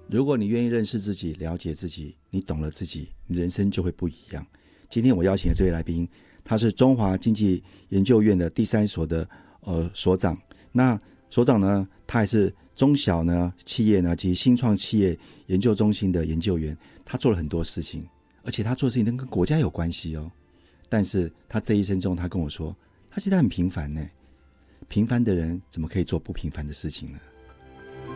如果你愿意认识自己，了解自己，你懂了自己，你人生就会不一样。今天我邀请的这位来宾，他是中华经济研究院的第3所的所长。那所长呢，他还是中小呢企业呢及新创企业研究中心的研究员。他做了很多事情，而且他做的事情都跟国家有关系哦。但是他这一生中，他跟我说，他其实很平凡呢。平凡的人怎么可以做不平凡的事情呢？